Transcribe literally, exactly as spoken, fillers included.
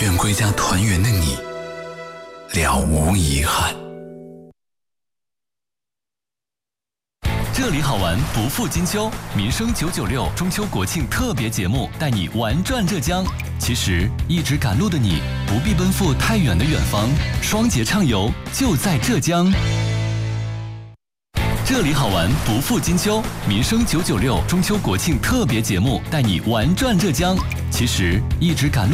愿归家团圆的你了无遗憾。 这里好玩不负金秋，民生九九六中秋国庆特别节目带你玩转浙江。其实一直赶路的你不必奔赴太远的远方，双节畅游就在浙江。这里好玩不负金秋，民生九九六中秋国庆特别节目带你玩转浙江。其实一直赶路